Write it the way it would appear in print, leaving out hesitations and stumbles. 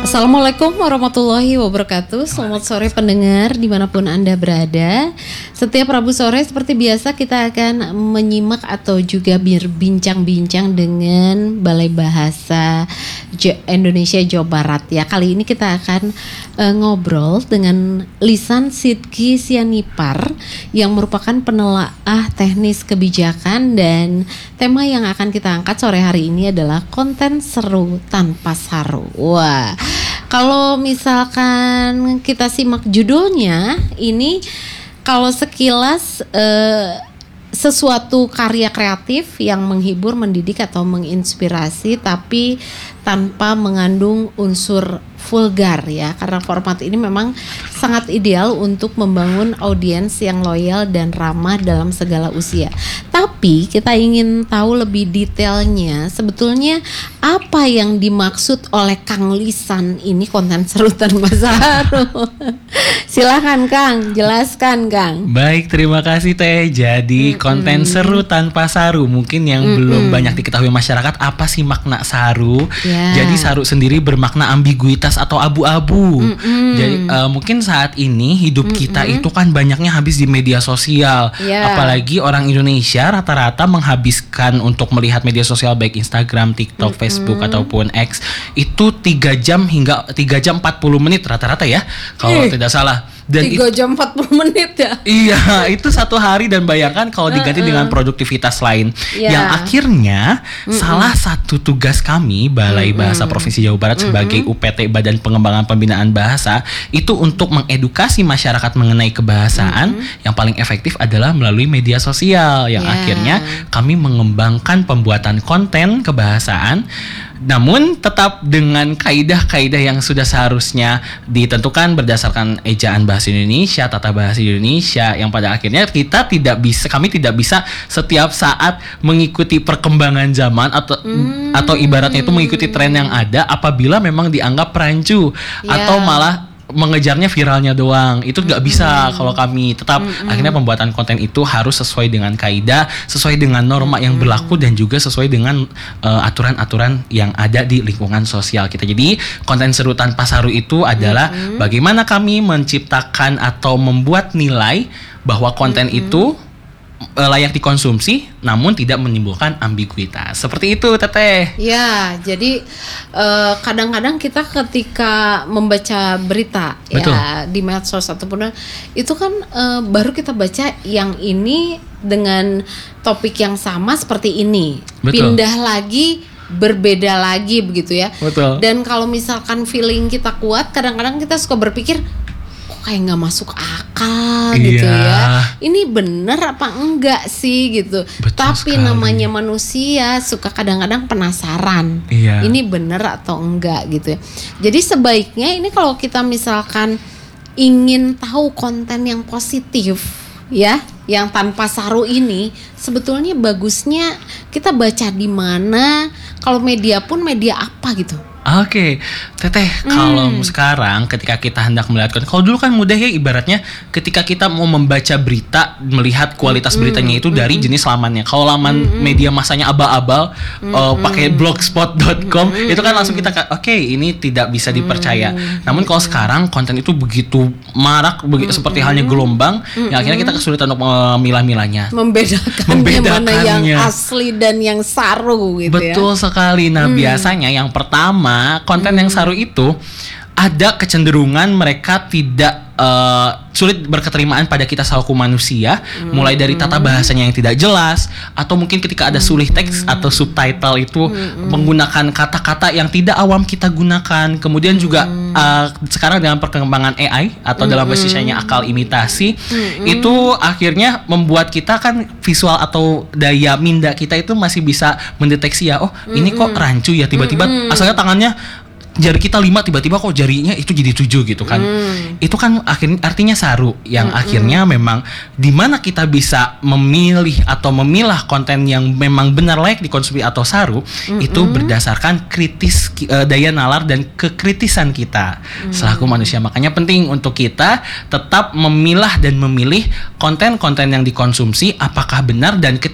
Assalamualaikum warahmatullahi wabarakatuh. Selamat sore pendengar dimanapun Anda berada. Setiap Rabu sore seperti biasa kita akan menyimak atau juga berbincang-bincang dengan Balai Bahasa Indonesia Jawa Barat ya. Kali ini kita akan ngobrol dengan Lisan Sidki Sianipar yang merupakan penelaah teknis kebijakan, dan tema yang akan kita angkat sore hari ini adalah konten seru tanpa saru. Wah, kalau misalkan kita simak judulnya ini, kalau sekilas sesuatu karya kreatif yang menghibur, mendidik atau menginspirasi tapi tanpa mengandung unsur vulgar ya, karena format ini memang sangat ideal untuk membangun audiens yang loyal dan ramah dalam segala usia. Tapi kita ingin tahu lebih detailnya sebetulnya apa yang dimaksud oleh Kang Lisan ini konten seru tanpa saru. Silakan Kang, jelaskan Kang. Baik, terima kasih Teh. Jadi konten seru tanpa saru mungkin yang belum banyak diketahui masyarakat, apa sih makna saru? Jadi saru sendiri bermakna ambiguitas atau abu-abu. Jadi mungkin saat ini hidup kita itu kan banyaknya habis di media sosial. Apalagi orang Indonesia rata-rata menghabiskan untuk melihat media sosial baik Instagram, TikTok, Facebook ataupun X itu 3 jam hingga 3 jam 40 menit rata-rata ya kalau tidak salah. Dan 3 jam 40 menit ya. Iya, itu satu hari, dan bayangkan kalau diganti dengan produktivitas lain. Yang akhirnya salah satu tugas kami Balai Bahasa Provinsi Jawa Barat sebagai UPT Badan Pengembangan Pembinaan Bahasa itu untuk mengedukasi masyarakat mengenai kebahasaan. Yang paling efektif adalah melalui media sosial, yang akhirnya kami mengembangkan pembuatan konten kebahasaan, namun tetap dengan kaidah-kaidah yang sudah seharusnya ditentukan berdasarkan ejaan bahasa Indonesia, tata bahasa Indonesia, yang pada akhirnya kami tidak bisa setiap saat mengikuti perkembangan zaman atau ibaratnya itu mengikuti tren yang ada apabila memang dianggap rancu atau malah mengejarnya viralnya doang. Itu nggak bisa kalau kami. Tetap akhirnya pembuatan konten itu harus sesuai dengan kaidah, sesuai dengan norma yang berlaku, dan juga sesuai dengan aturan-aturan yang ada di lingkungan sosial kita. Jadi konten seru tanpa saru itu adalah bagaimana kami menciptakan atau membuat nilai bahwa konten itu layak dikonsumsi namun tidak menimbulkan ambiguitas. Seperti itu Teteh. Ya, jadi kadang-kadang kita ketika membaca berita ya di medsos ataupun itu kan baru kita baca yang ini dengan topik yang sama seperti ini. Pindah lagi berbeda lagi begitu ya. Dan kalau misalkan feeling kita kuat, kadang-kadang kita suka berpikir kayak nggak masuk akal gitu ya. Ini bener apa enggak sih gitu. Tapi namanya manusia suka kadang-kadang penasaran. Ini bener atau enggak gitu ya. Jadi sebaiknya ini kalau kita misalkan ingin tahu konten yang positif ya, yang tanpa saru ini, sebetulnya bagusnya kita baca di mana? Kalau media pun media apa gitu? Oke, Teteh, kalau sekarang ketika kita hendak melihat, kalau dulu kan mudah ya, ibaratnya ketika kita mau membaca berita, melihat kualitas beritanya itu dari jenis lamannya. Kalau laman media masanya abal-abal, pakai blogspot.com, itu kan langsung kita oke, ini tidak bisa dipercaya. Namun kalau sekarang konten itu begitu marak, seperti halnya gelombang, yang akhirnya kita kesulitan untuk memilah-milahnya, membedakannya mana yang asli dan yang saru gitu. Betul sekali. Nah, biasanya yang pertama, konten yang saru itu ada kecenderungan mereka tidak sulit berketerimaan pada kita selaku manusia, mulai dari tata bahasanya yang tidak jelas, atau mungkin ketika ada sulih teks atau subtitle itu menggunakan kata-kata yang tidak awam kita gunakan. Kemudian juga sekarang dengan perkembangan AI atau dalam bahasa Indonesia akal imitasi, itu akhirnya membuat kita kan visual atau daya minda kita itu masih bisa mendeteksi ya, oh ini kok rancu ya, tiba-tiba asalnya tangannya jari kita 5, tiba-tiba kok jarinya itu jadi 7 gitu kan. Itu kan artinya saru, yang akhirnya memang di mana kita bisa memilih atau memilah konten yang memang benar layak dikonsumsi atau saru, itu berdasarkan daya nalar dan kekritisan kita selaku manusia. Makanya penting untuk kita tetap memilah dan memilih konten-konten yang dikonsumsi apakah benar, dan